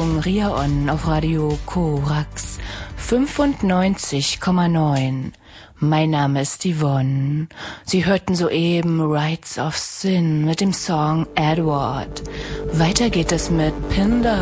Sendung RIA On auf Radio Korax 95,9. Mein Name ist Yvonne. Sie hörten soeben Rights of Sin mit dem Song Edward. Weiter geht es mit Pinder